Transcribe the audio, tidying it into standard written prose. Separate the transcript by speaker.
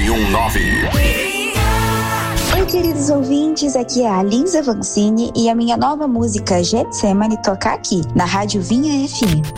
Speaker 1: 91.9.
Speaker 2: Oi, queridos ouvintes, aqui é a Lisa Vancini e a minha nova música Getsemane toca aqui, na Rádio Vinha FM.